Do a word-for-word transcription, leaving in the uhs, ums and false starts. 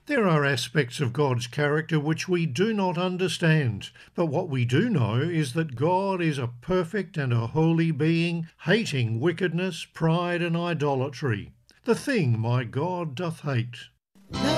There are aspects of God's character which we do not understand, but what we do know is that God is a perfect and a holy being, hating wickedness, pride and idolatry. The thing my God doth hate.